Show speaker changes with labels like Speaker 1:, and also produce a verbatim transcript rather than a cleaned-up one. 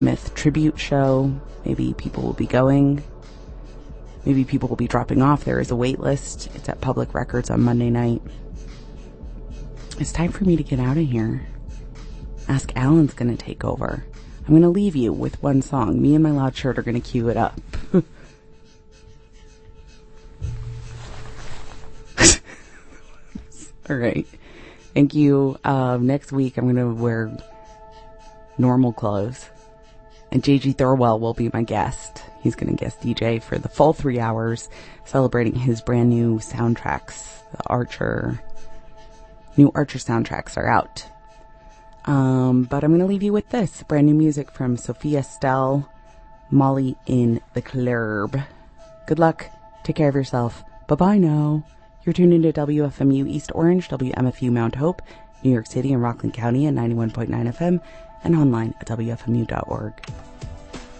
Speaker 1: Myth tribute show. Maybe people will be going. Maybe people will be dropping off. There is a wait list. It's at Public Records on Monday night. It's time for me to get out of here. Ask Alan's going to take over. I'm going to leave you with one song. Me and my loud shirt are going to cue it up. All right. Thank you. Uh, next week, I'm going to wear normal clothes. And J G Thorwell will be my guest. He's going to guest D J for the full three hours, celebrating his brand new soundtracks. The Archer, new Archer soundtracks are out. Um, but I'm going to leave you with this. Brand new music from Sophia Stell, Molly in the Club. Good luck. Take care of yourself. Bye-bye now. You're tuned into W F M U East Orange, W M F U Mount Hope, New York City and Rockland County at ninety-one point nine F M, and online at W F M U dot org.